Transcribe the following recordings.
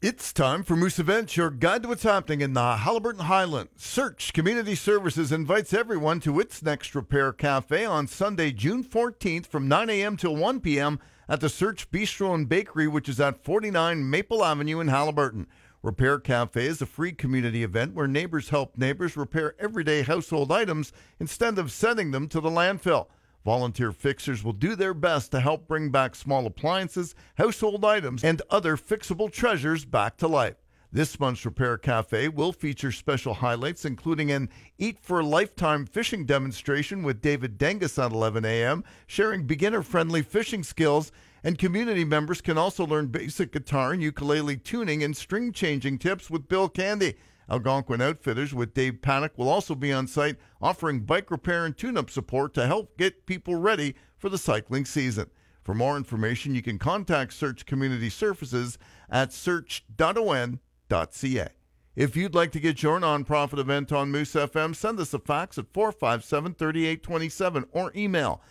It's time for Moose Events, your guide to what's happening in the Haliburton Highlands. Search Community Services invites everyone to its next Repair Cafe on Sunday, June 14th from 9 a.m. till 1 p.m. at the Search Bistro and Bakery, which is at 49 Maple Avenue in Haliburton. Repair Cafe is a free community event where neighbors help neighbors repair everyday household items instead of sending them to the landfill. Volunteer fixers will do their best to help bring back small appliances, household items, and other fixable treasures back to life. This month's Repair Cafe will feature special highlights, including an Eat for a Lifetime fishing demonstration with David Dengus at 11 a.m., sharing beginner-friendly fishing skills, and community members can also learn basic guitar and ukulele tuning and string-changing tips with Bill Candy. Algonquin Outfitters with Dave Panic will also be on site offering bike repair and tune-up support to help get people ready for the cycling season. For more information, you can contact Search Community Services at search.on.ca. If you'd like to get your nonprofit event on Moose FM, send us a fax at 457-3827 or email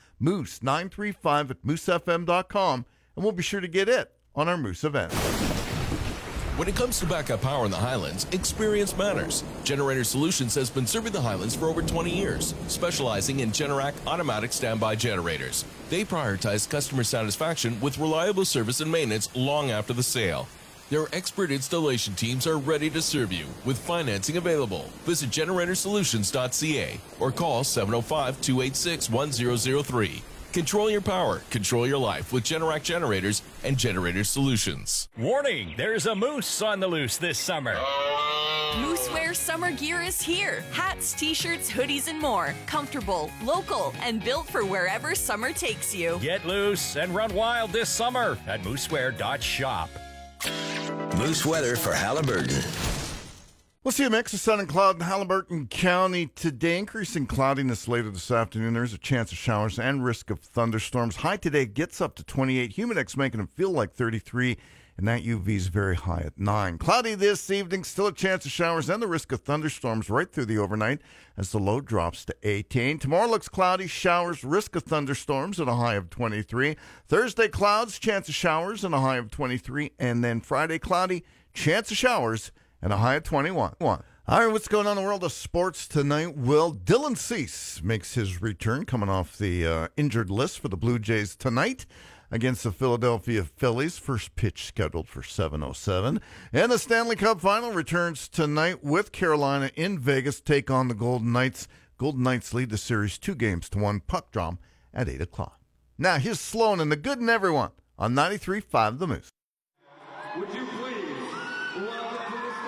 moose935@moosefm.com, and we'll be sure to get it on our Moose event. When it comes to backup power in the Highlands, experience matters. Generator Solutions has been serving the Highlands for over 20 years, specializing in Generac automatic standby generators. They prioritize customer satisfaction with reliable service and maintenance long after the sale. Their expert installation teams are ready to serve you with financing available. Visit generatorsolutions.ca or call 705-286-1003. Control your power, control your life with Generac generators and Generator Solutions. Warning, there's a moose on the loose this summer. Moosewear summer gear is here. Hats, t-shirts, hoodies, and more. Comfortable, local, and built for wherever summer takes you. Get loose and run wild this summer at moosewear.shop. Moose weather for Haliburton. We'll see a mix of sun and cloud in Haliburton County today. Increasing cloudiness later this afternoon. There's a chance of showers and risk of thunderstorms. High today gets up to 28. Humidex making it feel like 33. And that UV is very high at 9. Cloudy this evening. Still a chance of showers and the risk of thunderstorms right through the overnight as the low drops to 18. Tomorrow looks cloudy, showers, risk of thunderstorms at a high of 23. Thursday clouds, chance of showers and a high of 23. And then Friday cloudy, chance of showers and a high of 21. All right, what's going on in the world of sports tonight? Well, Dylan Cease makes his return coming off the injured list for the Blue Jays tonight against the Philadelphia Phillies. First pitch scheduled for 7:07. And the Stanley Cup Final returns tonight with Carolina in Vegas take on the Golden Knights. Golden Knights lead the series 2-1. Puck drop at 8 o'clock. Now, here's Sloan and the Good and Everyone on 93.5 The Moose.